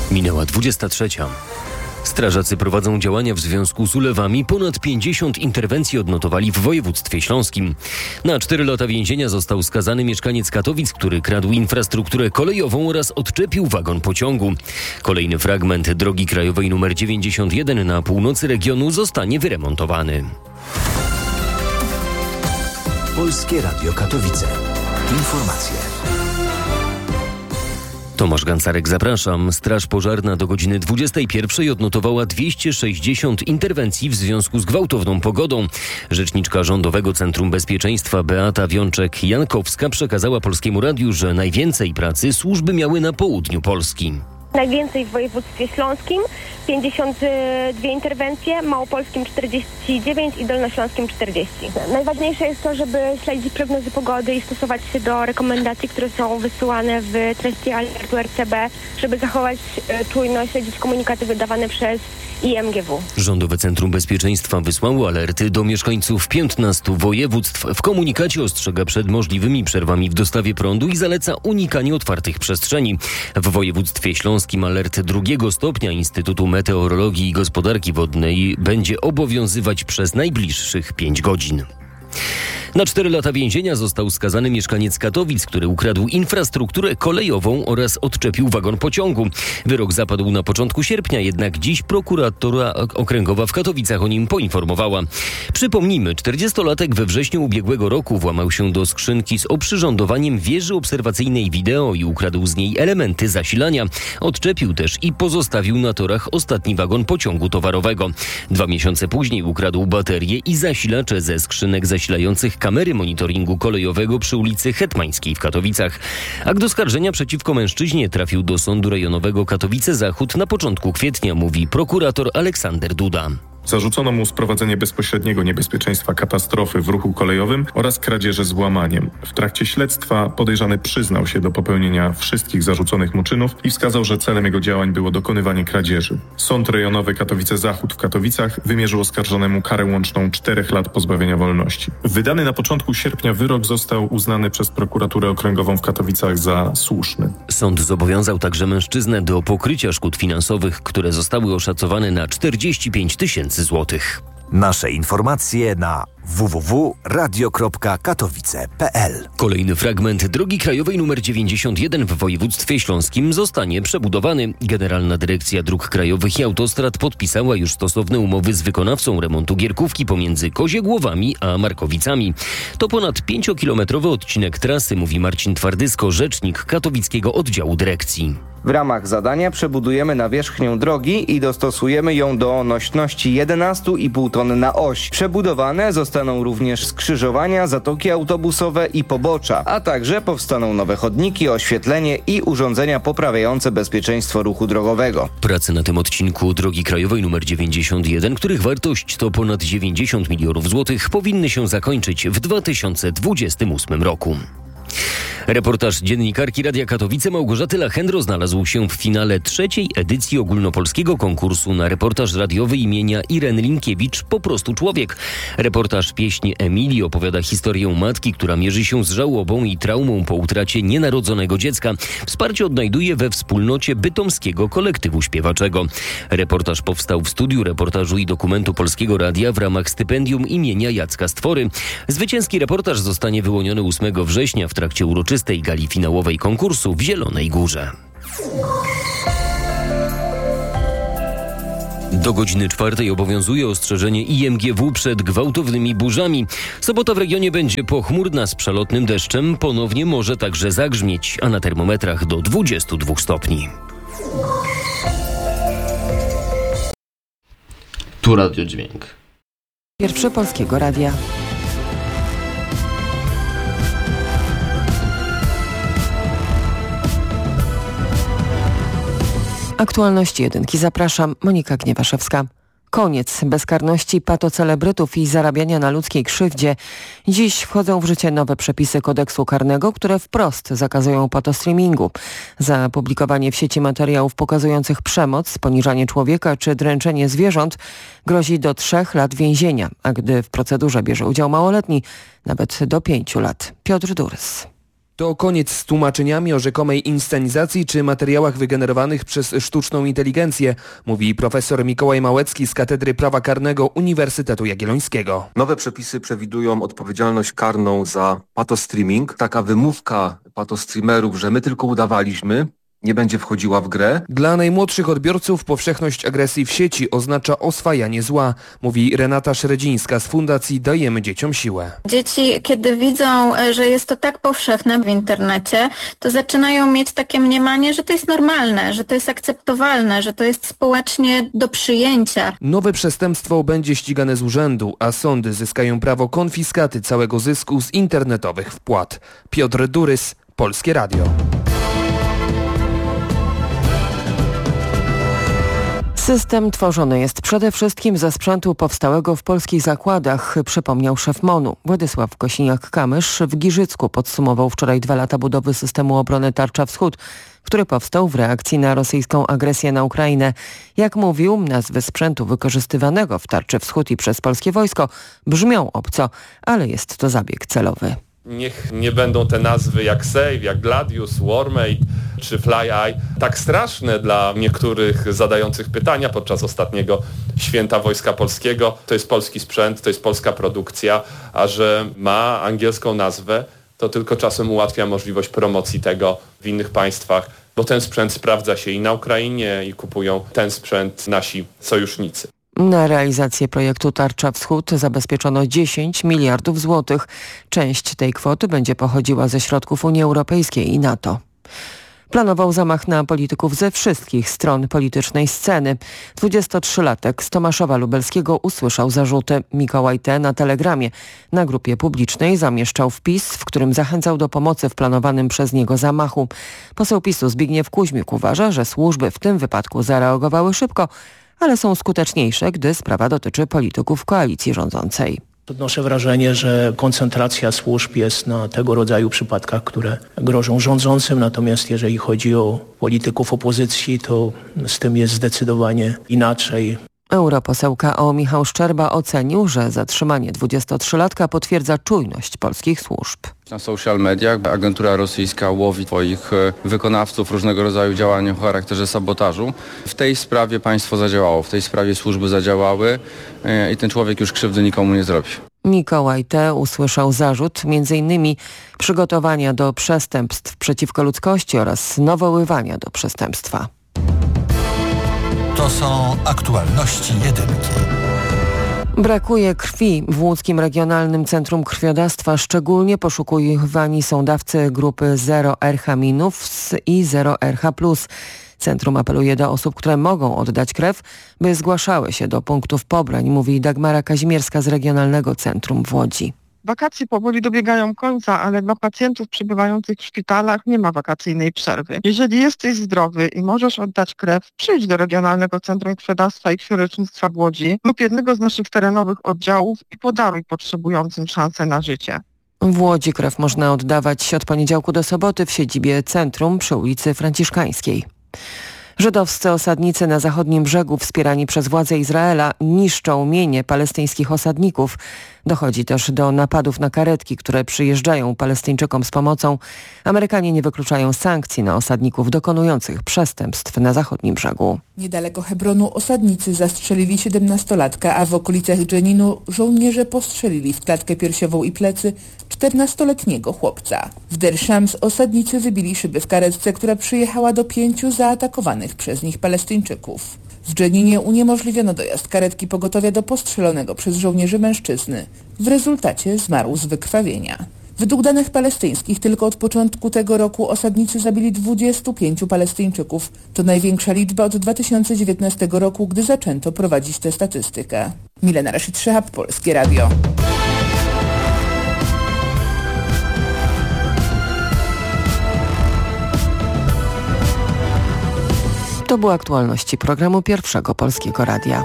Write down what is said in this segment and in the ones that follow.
Minęła 23. Strażacy prowadzą działania w związku z ulewami. Ponad 50 interwencji odnotowali w województwie śląskim. Na 4 lata więzienia został skazany mieszkaniec Katowic, który kradł infrastrukturę kolejową oraz odczepił wagon pociągu. Kolejny fragment drogi krajowej nr 91 na północy regionu zostanie wyremontowany. Polskie Radio Katowice. Informacje. Tomasz Gancarek, zapraszam. Straż Pożarna do godziny 21 odnotowała 260 interwencji w związku z gwałtowną pogodą. Rzeczniczka Rządowego Centrum Bezpieczeństwa Beata Wiączek-Jankowska przekazała Polskiemu Radiu, że najwięcej pracy służby miały na południu Polski. Najwięcej w województwie śląskim, 52 interwencje, małopolskim 49 i dolnośląskim 40. Najważniejsze jest to, żeby śledzić prognozy pogody i stosować się do rekomendacji, które są wysyłane w treści alertu RCB, żeby zachować czujność, śledzić komunikaty wydawane przez IMGW. Rządowe Centrum Bezpieczeństwa wysłało alerty do mieszkańców 15 województw. W komunikacie ostrzega przed możliwymi przerwami w dostawie prądu i zaleca unikanie otwartych przestrzeni. W województwie śląskim alert 2 stopnia Instytutu Meteorologii i Gospodarki Wodnej będzie obowiązywać przez najbliższych 5 godzin. Na 4 lata więzienia został skazany mieszkaniec Katowic, który ukradł infrastrukturę kolejową oraz odczepił wagon pociągu. Wyrok zapadł na początku sierpnia, jednak dziś prokuratura okręgowa w Katowicach o nim poinformowała. Przypomnijmy, 40-latek we wrześniu ubiegłego roku włamał się do skrzynki z oprzyrządowaniem wieży obserwacyjnej wideo i ukradł z niej elementy zasilania. Odczepił też i pozostawił na torach ostatni wagon pociągu towarowego. 2 miesiące później ukradł baterie i zasilacze ze skrzynek zasilających kamery monitoringu kolejowego przy ulicy Hetmańskiej w Katowicach. Akt oskarżenia przeciwko mężczyźnie trafił do Sądu Rejonowego Katowice Zachód na początku kwietnia, mówi prokurator Aleksander Duda. Zarzucono mu sprowadzenie bezpośredniego niebezpieczeństwa katastrofy w ruchu kolejowym oraz kradzieży z włamaniem. W trakcie śledztwa podejrzany przyznał się do popełnienia wszystkich zarzuconych mu czynów i wskazał, że celem jego działań było dokonywanie kradzieży. Sąd Rejonowy Katowice Zachód w Katowicach wymierzył oskarżonemu karę łączną 4 lat pozbawienia wolności. Wydany na początku sierpnia wyrok został uznany przez prokuraturę okręgową w Katowicach za słuszny. Sąd zobowiązał także mężczyznę do pokrycia szkód finansowych, które zostały oszacowane na 45 000 złotych. Nasze informacje na www.radio.katowice.pl. Kolejny fragment drogi krajowej nr 91 w województwie śląskim zostanie przebudowany. Generalna Dyrekcja Dróg Krajowych i Autostrad podpisała już stosowne umowy z wykonawcą remontu gierkówki pomiędzy Koziegłowami a Markowicami. To ponad 5-kilometrowy odcinek trasy, mówi Marcin Twardysko, rzecznik katowickiego oddziału dyrekcji. W ramach zadania przebudujemy nawierzchnię drogi i dostosujemy ją do nośności 11,5 tony na oś. Przebudowane zostaną również skrzyżowania, zatoki autobusowe i pobocza, a także powstaną nowe chodniki, oświetlenie i urządzenia poprawiające bezpieczeństwo ruchu drogowego. Prace na tym odcinku drogi krajowej nr 91, których wartość to ponad 90 milionów złotych, powinny się zakończyć w 2028 roku. Reportaż dziennikarki Radia Katowice Małgorzaty Lachendro znalazł się w finale 3. edycji ogólnopolskiego konkursu na reportaż radiowy imienia Ireny Linkiewicz Po prostu człowiek. Reportaż Pieśń Emilii opowiada historię matki, która mierzy się z żałobą i traumą po utracie nienarodzonego dziecka. Wsparcie odnajduje we wspólnocie bytomskiego kolektywu śpiewaczego. Reportaż powstał w studiu reportażu i dokumentu Polskiego Radia w ramach stypendium imienia Jacka Stwory. Zwycięski reportaż zostanie wyłoniony 8 września w trakcie uroczystej gali finałowej konkursu w Zielonej Górze. Do godziny 4 obowiązuje ostrzeżenie IMGW przed gwałtownymi burzami. Sobota w regionie będzie pochmurna z przelotnym deszczem, ponownie może także zagrzmieć, a na termometrach do 22 stopni. Tu Radiodźwięk. Pierwszy Polskiego Radia. Aktualności jedynki. Zapraszam, Monika Gniewaszewska. Koniec bezkarności patocelebrytów i zarabiania na ludzkiej krzywdzie. Dziś wchodzą w życie nowe przepisy kodeksu karnego, które wprost zakazują patostreamingu. Za publikowanie w sieci materiałów pokazujących przemoc, poniżanie człowieka czy dręczenie zwierząt grozi do 3 lat więzienia, a gdy w procedurze bierze udział małoletni, nawet do 5 lat. Piotr Durys. To koniec z tłumaczeniami o rzekomej inscenizacji czy materiałach wygenerowanych przez sztuczną inteligencję, mówi profesor Mikołaj Małecki z Katedry Prawa Karnego Uniwersytetu Jagiellońskiego. Nowe przepisy przewidują odpowiedzialność karną za patostreaming. Taka wymówka patostreamerów, że my tylko udawaliśmy, nie będzie wchodziła w grę. Dla najmłodszych odbiorców powszechność agresji w sieci oznacza oswajanie zła, mówi Renata Szredzińska z Fundacji Dajemy Dzieciom Siłę. Dzieci, kiedy widzą, że jest to tak powszechne w internecie, to zaczynają mieć takie mniemanie, że to jest normalne, że to jest akceptowalne, że to jest społecznie do przyjęcia. Nowe przestępstwo będzie ścigane z urzędu, a sądy zyskają prawo konfiskaty całego zysku z internetowych wpłat. Piotr Durys, Polskie Radio. System tworzony jest przede wszystkim ze sprzętu powstałego w polskich zakładach, przypomniał szef MON-u. Władysław Kosiniak-Kamysz w Giżycku podsumował wczoraj 2 lata budowy systemu obrony Tarcza Wschód, który powstał w reakcji na rosyjską agresję na Ukrainę. Jak mówił, nazwy sprzętu wykorzystywanego w Tarczy Wschód i przez polskie wojsko brzmią obco, ale jest to zabieg celowy. Niech nie będą te nazwy jak Save, jak Gladius, Warmate czy FlyEye tak straszne dla niektórych zadających pytania podczas ostatniego Święta Wojska Polskiego. To jest polski sprzęt, to jest polska produkcja, a że ma angielską nazwę, to tylko czasem ułatwia możliwość promocji tego w innych państwach, bo ten sprzęt sprawdza się i na Ukrainie i kupują ten sprzęt nasi sojusznicy. Na realizację projektu Tarcza Wschód zabezpieczono 10 miliardów złotych. Część tej kwoty będzie pochodziła ze środków Unii Europejskiej i NATO. Planował zamach na polityków ze wszystkich stron politycznej sceny. 23-latek z Tomaszowa Lubelskiego usłyszał zarzuty. Mikołaj T. na Telegramie. Na grupie publicznej zamieszczał wpis, w którym zachęcał do pomocy w planowanym przez niego zamachu. Poseł PiS-u Zbigniew Kuźmiuk uważa, że służby w tym wypadku zareagowały szybko, ale są skuteczniejsze, gdy sprawa dotyczy polityków koalicji rządzącej. Odnoszę wrażenie, że koncentracja służb jest na tego rodzaju przypadkach, które grożą rządzącym, natomiast jeżeli chodzi o polityków opozycji, to z tym jest zdecydowanie inaczej. Europoseł KO Michał Szczerba ocenił, że zatrzymanie 23-latka potwierdza czujność polskich służb. Na social mediach agentura rosyjska łowi swoich wykonawców różnego rodzaju działań o charakterze sabotażu. W tej sprawie państwo zadziałało, w tej sprawie służby zadziałały i ten człowiek już krzywdy nikomu nie zrobi. Mikołaj T. usłyszał zarzut m.in. przygotowania do przestępstw przeciwko ludzkości oraz nawoływania do przestępstwa. To są aktualności jedynki. Brakuje krwi. W Łódzkim Regionalnym Centrum Krwiodawstwa szczególnie poszukiwani są dawcy grupy 0RH- i 0RH+. Centrum apeluje do osób, które mogą oddać krew, by zgłaszały się do punktów pobrań, mówi Dagmara Kazimierska z Regionalnego Centrum w Łodzi. Wakacje powoli dobiegają końca, ale dla pacjentów przebywających w szpitalach nie ma wakacyjnej przerwy. Jeżeli jesteś zdrowy i możesz oddać krew, przyjdź do Regionalnego Centrum Krwiodawstwa i Krwiolecznictwa w Łodzi lub jednego z naszych terenowych oddziałów i podaruj potrzebującym szansę na życie. W Łodzi krew można oddawać od poniedziałku do soboty w siedzibie centrum przy ulicy Franciszkańskiej. Żydowscy osadnicy na zachodnim brzegu wspierani przez władze Izraela niszczą mienie palestyńskich osadników. Dochodzi też do napadów na karetki, które przyjeżdżają Palestyńczykom z pomocą. Amerykanie nie wykluczają sankcji na osadników dokonujących przestępstw na zachodnim brzegu. Niedaleko Hebronu osadnicy zastrzelili 17-latka, a w okolicach Dżeninu żołnierze postrzelili w klatkę piersiową i plecy 14-letniego chłopca. W Der Shams osadnicy wybili szyby w karetce, która przyjechała do 5 zaatakowanych przez nich Palestyńczyków. W Dżeninie uniemożliwiono dojazd karetki pogotowia do postrzelonego przez żołnierzy mężczyzny. W rezultacie zmarł z wykrwawienia. Według danych palestyńskich tylko od początku tego roku osadnicy zabili 25 Palestyńczyków. To największa liczba od 2019 roku, gdy zaczęto prowadzić tę statystykę. Milena Rashid-Szehab, Polskie Radio. To były aktualności programu Pierwszego Polskiego Radia.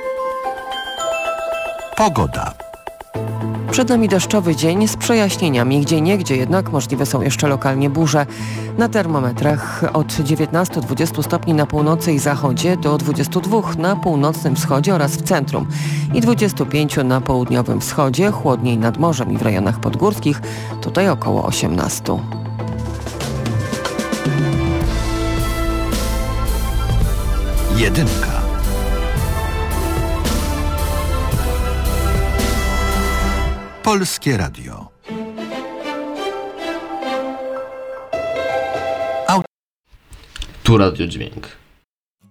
Pogoda. Przed nami deszczowy dzień z przejaśnieniami, gdzieniegdzie jednak możliwe są jeszcze lokalnie burze. Na termometrach od 19-20 stopni na północy i zachodzie do 22 na północnym wschodzie oraz w centrum i 25 na południowym wschodzie, chłodniej nad morzem i w rejonach podgórskich, tutaj około 18. Jedynka. Polskie Radio. Tu Radio Dźwięk.